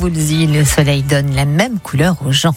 vous le dis, le soleil donne la même couleur aux gens.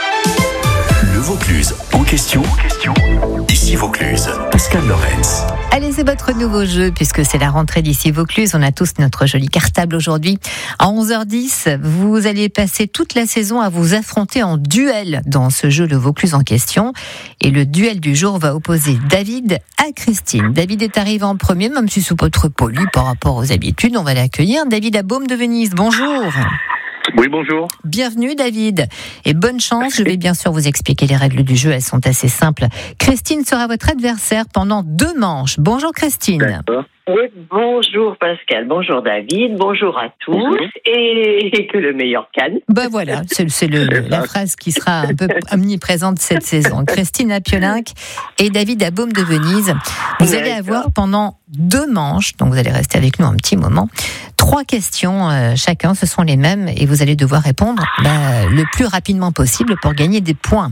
Le Vaucluse en question. Ici Vaucluse, Pascal Lorenz. Allez, c'est votre nouveau jeu, puisque c'est la rentrée d'ici Vaucluse. On a tous notre joli cartable aujourd'hui. À 11h10, vous allez passer toute la saison à vous affronter en duel dans ce jeu, le Vaucluse en question. Et le duel du jour va opposer David à Christine. David est arrivé en premier, même si c'est pas trop poli par rapport aux habitudes. On va l'accueillir. David à Baume de Venise, bonjour. Oui, bonjour. Bienvenue David, et bonne chance. Je vais bien sûr vous expliquer les règles du jeu, elles sont assez simples. Christine sera votre adversaire pendant 2 manches. Bonjour Christine. D'accord. Oui, bonjour Pascal, bonjour David, bonjour à tous, et que le meilleur gagne. Ben voilà, c'est la phrase qui sera un peu omniprésente cette saison. Christine à Piolinck et David à Baume de Venise. Vous allez avoir pendant 2 manches, donc vous allez rester avec nous un petit moment, 3 questions chacun, ce sont les mêmes, et vous allez devoir répondre le plus rapidement possible pour gagner des points.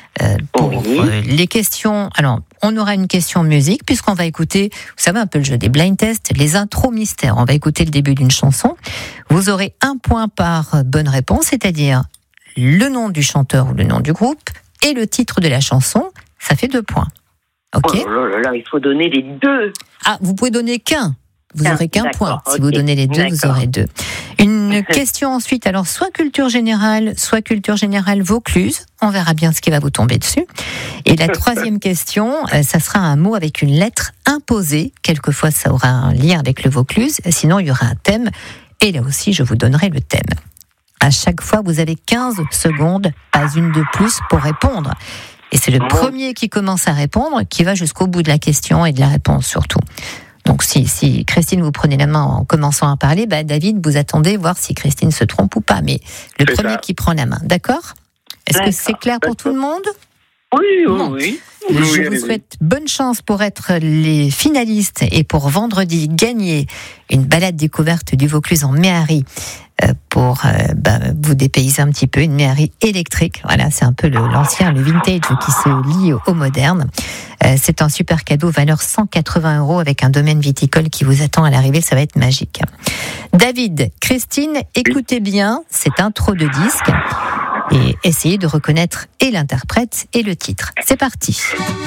Les questions, alors on aura une question musique puisqu'on va écouter, vous savez un peu le jeu des blind tests, les intros mystères. On va écouter le début d'une chanson. Vous aurez 1 point par bonne réponse, c'est-à-dire le nom du chanteur ou le nom du groupe et le titre de la chanson. Ça fait 2 points. Ok. Oh là, il faut donner les 2. Ah, vous pouvez donner qu'un. Vous n'aurez qu'un point. Si vous donnez les 2, vous aurez 2. Une question ensuite, alors soit culture générale Vaucluse. On verra bien ce qui va vous tomber dessus. Et la 3e question, ça sera un mot avec une lettre imposée. Quelquefois, ça aura un lien avec le Vaucluse. Sinon, il y aura un thème. Et là aussi, je vous donnerai le thème. À chaque fois, vous avez 15 secondes, pas une de plus, pour répondre. Et c'est le premier qui commence à répondre qui va jusqu'au bout de la question et de la réponse surtout. Donc si Christine vous prenez la main en commençant à parler, David, vous attendez voir si Christine se trompe ou pas. Mais le premier qui prend la main, d'accord ? Est-ce que c'est clair pour tout le monde ? Oui. Je vous souhaite bonne chance pour être les finalistes et pour vendredi gagner une balade découverte du Vaucluse en Méhari pour vous dépayser un petit peu, une Méhari électrique. Voilà, c'est un peu l'ancien, le vintage qui se lie au moderne. C'est un super cadeau, valeur 180 € avec un domaine viticole qui vous attend à l'arrivée, ça va être magique. David, Christine, écoutez bien cette intro de disque et essayez de reconnaître et l'interprète et le titre. C'est parti.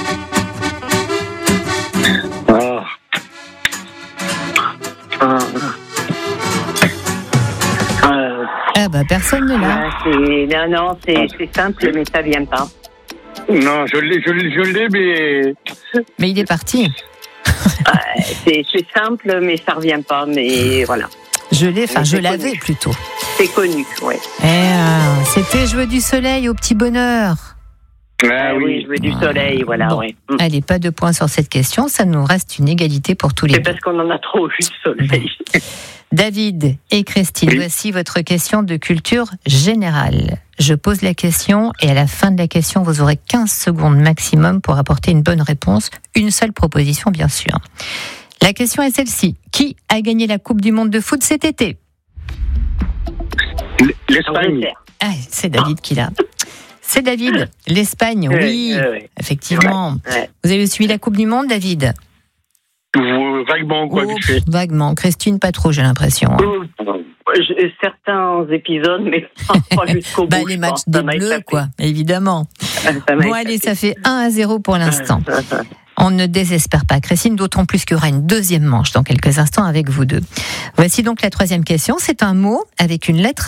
Personne ne l'a. Non, c'est simple, mais ça vient pas. Non, je l'ai, mais... Mais il est parti. C'est simple, mais ça revient pas, mais voilà. Je l'avais plutôt. C'est connu, ouais. C'était Jouer du soleil au petit bonheur. Ah oui, Jouer du soleil, voilà, bon. ouais. Allez, pas de points sur cette question, ça nous reste une égalité pour tous les deux. C'est parce qu'on en a trop eu de soleil. David et Christine, voici votre question de culture générale. Je pose la question et à la fin de la question, vous aurez 15 secondes maximum pour apporter une bonne réponse. Une seule proposition, bien sûr. La question est celle-ci. Qui a gagné la Coupe du Monde de foot cet été ? L'Espagne. C'est David qui l'a. C'est David. L'Espagne, oui. Effectivement. Ouais. Vous avez suivi la Coupe du Monde, David ? Vaguement, quoi, vite fait. Vaguement. Christine, pas trop, j'ai l'impression. Certains épisodes, mais pas jusqu'au bout. Les matchs des Bleus, quoi, évidemment. Bon, allez, ça fait 1-0 pour l'instant. On ne désespère pas, Christine, d'autant plus qu'il y aura une 2e manche dans quelques instants avec vous deux. Voici donc la 3e question. C'est un mot avec une lettre